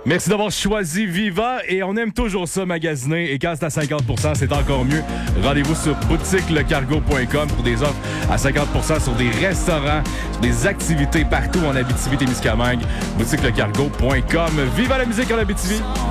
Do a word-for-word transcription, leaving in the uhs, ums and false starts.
Merci d'avoir choisi Viva et on aime toujours ça magasiner et quand c'est à cinquante pour cent, c'est encore mieux. Rendez-vous sur boutique le cargo point com pour des offres à cinquante pour cent sur des restaurants, sur des activités partout en Abitibi-Témiscamingue. boutique le cargo point com. Viva la musique en Abitibi!